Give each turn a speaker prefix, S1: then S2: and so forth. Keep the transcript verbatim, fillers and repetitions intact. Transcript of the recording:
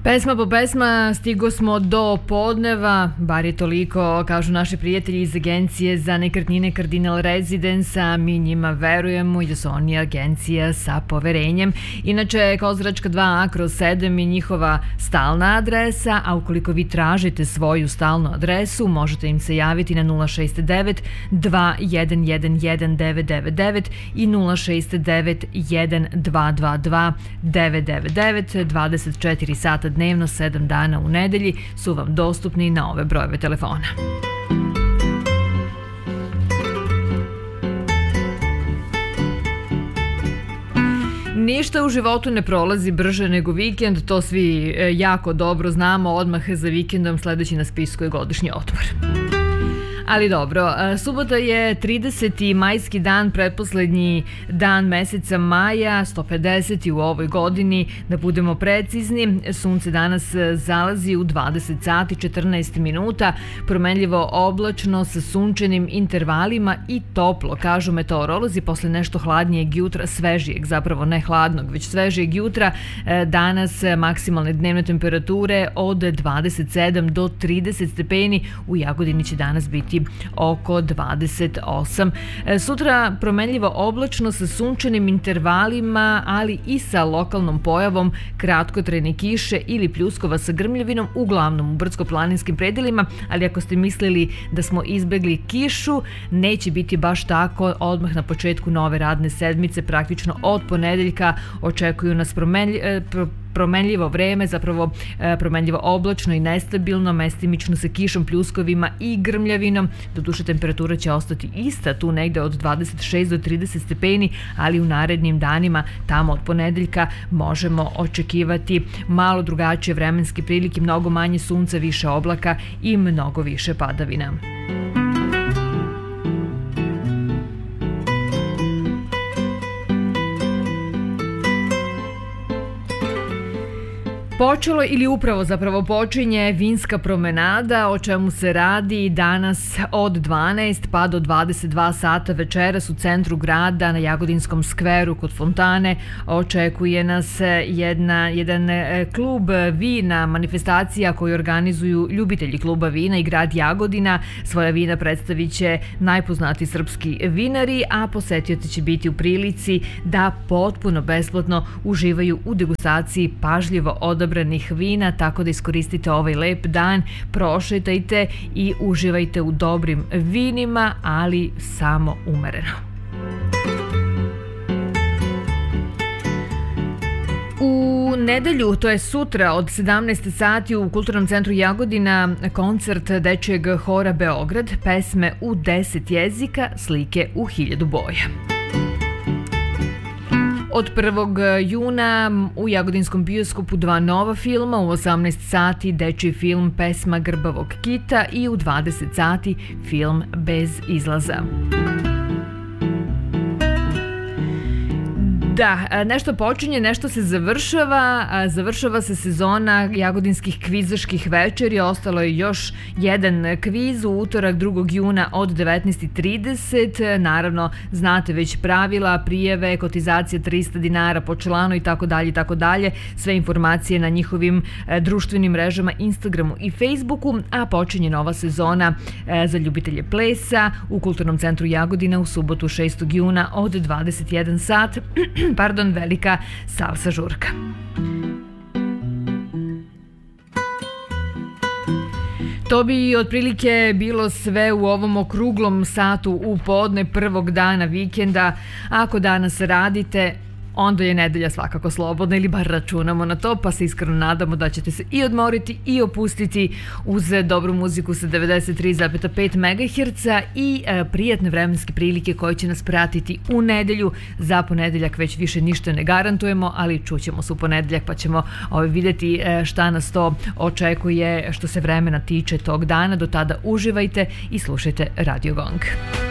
S1: Pesma po pesma stigo smo do podneva, bar je toliko, kažu naši prijatelji iz agencije za nekretnine Cardinal Residence, a mi njima verujemo i da su oni agencija sa poverenjem. Inače, Kozaračka dva a kroz sedam je njihova stalna adresa, a ukoliko vi tražite svoju stalnu adresu, možete im se javiti na nula šest devet dva jedan jedan jedan devet devet devet i nula šest devet jedan dva dva dva devet devet devet. dvadeset četiri sata dnevno, sedam dana u nedelji su vam dostupni na ove brojeve telefona. Ništa u životu ne prolazi brže nego vikend, to svi jako dobro znamo. Odmah za vikendom sledeći na spisku je godišnji odmor. Ali dobro, subota je trideseti majski dan, pretposlednji dan meseca maja, sto pedeseti u ovoj godini, da budemo precizni. Sunce danas zalazi u dvadeset sati četrnaest minuta, promenljivo oblačno sa sunčanim intervalima i toplo, kažu meteorolozi, posle nešto hladnijeg jutra, svežijeg, zapravo ne hladnog, već svežijeg jutra. Danas maksimalne dnevne temperature od dvadeset sedam do trideset stepeni, u Jagodini će danas biti oko dvadeset osam. Sutra promenljivo oblačno sa sunčanim intervalima, ali i sa lokalnom pojavom kratkotrajne kiše ili pljuskova sa grmljavinom, uglavnom u brdsko-planinskim predelima, ali ako ste mislili da smo izbegli kišu, neće biti baš tako. Odmah na početku nove radne sedmice, praktično od ponedeljka, očekuju nas promenljivo promenljivo vreme, zapravo promenljivo oblačno i nestabilno, mestimično sa kišom, pljuskovima i grmljavinom. Doduše, temperatura će ostati ista, tu negde od dvadeset šest do trideset stepeni, ali u narednim danima, tamo od ponedeljka, možemo očekivati malo drugačije vremenske prilike, mnogo manje sunca, više oblaka i mnogo više padavina. Počelo ili upravo zapravo počinje vinska promenada, o čemu se radi danas od dvanaest pa do dvadeset dva sata večeras u centru grada na Jagodinskom skveru kod fontane. Očekuje nas jedna, jedan klub vina, manifestacija koju organizuju ljubitelji kluba vina i grad Jagodina. Svoja vina predstavit će najpoznatiji srpski vinari, a posetioci će biti u prilici da potpuno besplatno uživaju u degustaciji pažljivo odabranih vina, tako da iskoristite ovaj lep dan, prošetajte i uživajte u dobrim vinima, ali samo umereno. U nedelju, to je sutra od sedamnaest sati u Kulturnom centru Jagodina, koncert Dečijeg hora Beograd, pesme u deset jezika, slike u hiljadu boja. Od prvog juna u Jagodinskom bioskopu dva nova filma, u osamnaest sati dečiji film Pesma grbavog kita i u dvadeset sati film Bez izlaza. Da, nešto počinje, nešto se završava, završava se sezona jagodinskih kvizaških večeri, ostalo je još jedan kviz u utorak drugog juna od devetnaest i trideset. Naravno, znate već pravila, prijave, kotizacija trista dinara po članu i tako dalje i tako dalje. Sve informacije na njihovim društvenim mrežama Instagramu i Facebooku, a počinje nova sezona za ljubitelje plesa u Kulturnom centru Jagodina u subotu šestog juna od dvadeset jedan sat. Pardon, velika salsa žurka. To bi otprilike bilo sve u ovom okruglom satu u podne prvog dana vikenda. Ako danas radite, onda je nedelja svakako slobodna ili bar računamo na to, pa se iskreno nadamo da ćete se i odmoriti i opustiti uz dobru muziku sa devedeset tri zarez pet megaherca i e, prijatne vremenske prilike koje će nas pratiti u nedelju. Za ponedeljak već više ništa ne garantujemo, ali čućemo se u ponedeljak pa ćemo ovaj, vidjeti e, šta nas to očekuje što se vremena tiče tog dana. Do tada uživajte i slušajte Radio Gong.